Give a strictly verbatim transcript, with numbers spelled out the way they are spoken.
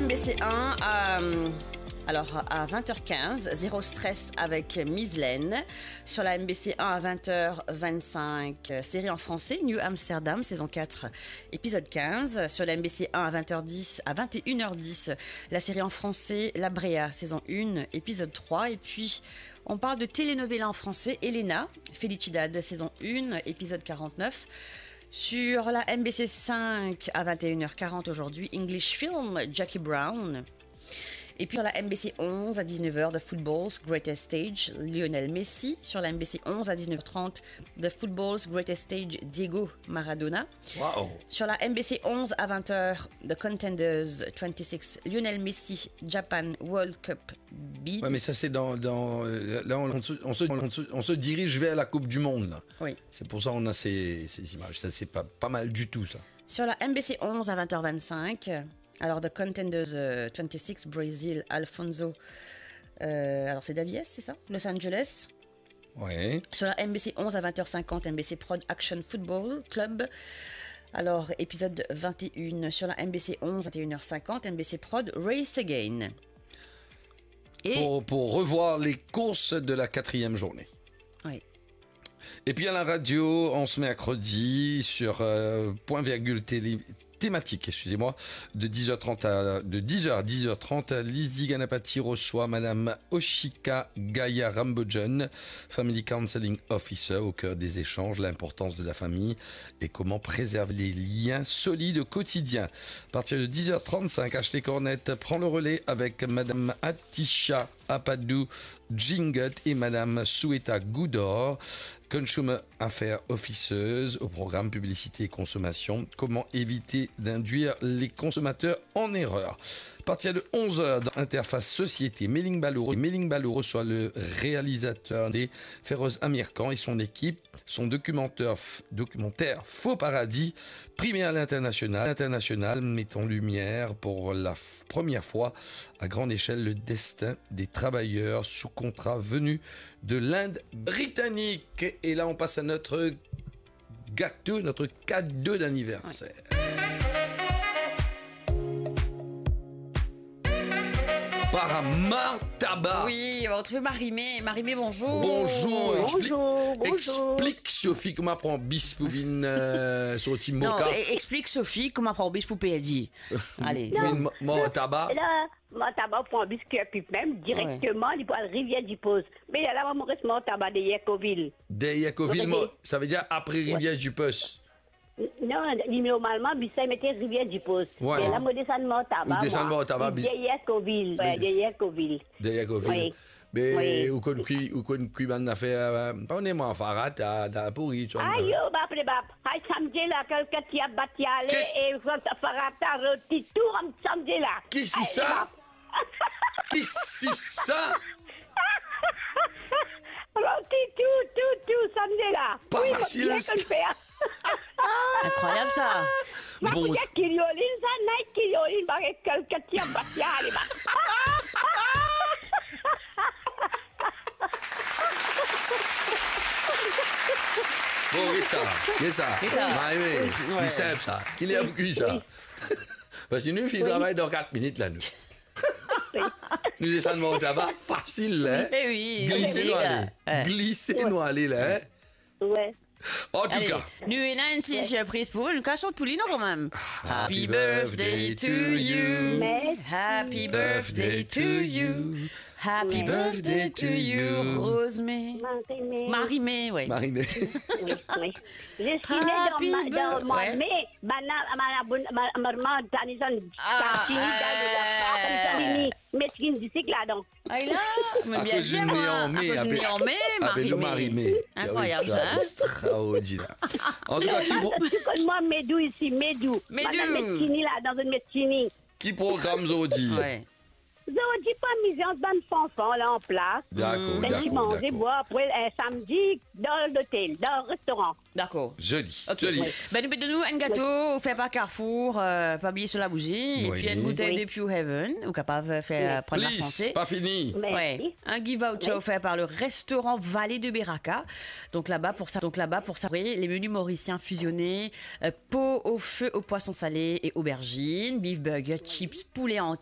M B C un, euh, alors à vingt heures quinze, Zéro Stress avec Miss Laine. Sur la M B C un à vingt heures vingt-cinq, série en français, New Amsterdam, saison quatre, épisode quinze. Sur la M B C un à vingt heures dix, à vingt et une heures dix, la série en français, La Brea, saison un, épisode trois. Et puis, on parle de telenovela en français, Elena, Felicidad, saison un, épisode quarante-neuf. Sur la M B C cinq à vingt et une heures quarante aujourd'hui, English Film, Jackie Brown. Et puis sur la M B C onze à dix-neuf heures, The Football's Greatest Stage, Lionel Messi. Sur la M B C onze à dix-neuf heures trente, The Football's Greatest Stage, Diego Maradona. Wow. Sur la M B C onze à vingt heures, The Contenders vingt-six, Lionel Messi, Japan World Cup Bid. Ouais, mais ça c'est dans, dans là on, on, se, on, se, on, se, on se dirige vers la Coupe du Monde là. Oui. C'est pour ça qu'on a ces, ces images. Ça c'est pas pas mal du tout ça. Sur la M B C onze à vingt heures vingt-cinq, alors The Contenders euh, vingt-six, Brésil, Alfonso. Euh, alors c'est Davies, c'est ça? Los Angeles. Ouais. Sur la M B C onze à vingt heures cinquante, M B C Prod Action Football Club. Alors, épisode vingt et un. Sur la M B C onze à vingt et une heures cinquante, M B C Prod Race Again. Et... Pour, pour revoir les courses de la quatrième journée. Oui. Et puis à la radio, on se mercredi sur euh, Point Virgule télé... thématique, excusez-moi, de dix heures trente à de dix heures à dix heures trente, Lizzie Ganapati reçoit Madame Oshika Gaya Rambojan, Family Counseling Officer, au cœur des échanges, l'importance de la famille et comment préserver les liens solides au quotidien. À partir de dix heures trente-cinq, Ashley Cornette prend le relais avec Madame Atisha Apadou Jingut et Madame Soueta Goudor, Consumer Affairs Officeuse, au programme Publicité et Consommation, comment éviter d'induire les consommateurs en erreur. À partir de onze heures, dans Interface Société, Méling Balou, Méling Balou reçoit le réalisateur des Féroz Amir Khan et son équipe, son documentaire, documentaire Faux Paradis, primé à l'international, international, met en lumière pour la première fois à grande échelle le destin des travailleurs sous contrat venus de l'Inde britannique. Et là, on passe à notre gâteau, notre cadeau d'anniversaire. Ouais. Par Martaba. Oui, on va retrouver Marimé. Marimé, bonjour. Bonjour. Explique, bonjour, bonjour. Explique, Sophie, comment apprendre bispouvine euh, sur le team Moka. Non, explique, Sophie, comment apprendre bis pour P S I. Allez. Martaba. Là, Martaba prend un biscuit, puis même directement, il va à la rivière du Poste. Mais là, là, on reste Martaba de Yacoville. De Yacoville, ça veut dire après rivière ouais. du Poste. Non, normalement, ça mettait rivière du Poste. Ouais. Et là, moi, descends de Martaba. Ou descends de Martaba. De Yacoville. Ouais, de Yacoville. De Yacoville. Oui. Mais, ou qu'on cuit, ou qu'on cuit, on a fait, pas on est moins farat, t'as, t'as pourri, tu vois. Aïe, yo, bah, après, bah, aïe, samedi, là, quelqu'un qui a battu à aller, et farat, t'as rôti tout, en samedi, là. Qu'est-ce que c'est ça? Qu'est-ce que c'est ça? Rôti tout, tout, tout, samedi, là. Pas oui, facile. Incroyable, ça. Ma bon. Pouille Kirioline, ça, naï Kirioline, bah, quelqu'un qui a battu à aller, bah. Bon, c'est ça, c'est ça. C'est ça. Oui, oui, il sait ça. Qu'il y a beaucoup ça. Parce que nous, il travaille dans quatre minutes, là, nous. Nous descendons au tabac, facile, hein. Eh oui. Glissez-nous aller. Glissez-nous aller, là, hein. Ouais. En tout Allez, cas. nous avons une petite surprise pour une cachot de Poulino quand même. Happy, Happy birthday, birthday to you. you. Happy birthday to you. Happy birthday to you, Rosemée. Marimé, oui. Marimé. Oui, oui. Je suis née dans le mois de mai. Ma maman, Tanison, Tanison, Mesquine du cycle là donc. Ah là, mais bien sûr, moi. À cause de mai en mai, Marimé. Incroyable ça. Extraordinaire. En tout cas, qui pro... Tu connais moi Médou ici, Médou. Médou. Dans Médecini là, dans une Médecini. Qui programme Zodi? Ouais. Zodi pas mise en bonne fanfan là en place. D'accord, ben, tu manges et bois après un samedi dans l'hôtel, dans le restaurant. D'accord. Joli. Okay. Joli. Oui. Ben, nous mettons un gâteau fait par Carrefour, euh, pas oublier sur la bougie, oui. Et puis une bouteille oui. de Pew Heaven, ou capable de faire oui. prendre Please, la santé. Pas fini. Ouais. Un give voucher oui. offert par le restaurant Vallée de Beraka. Donc là-bas pour ça, donc là-bas pour savourer les menus mauriciens fusionnés, euh, pot au feu au poisson salé et aubergines, beef burger, chips, poulet entier.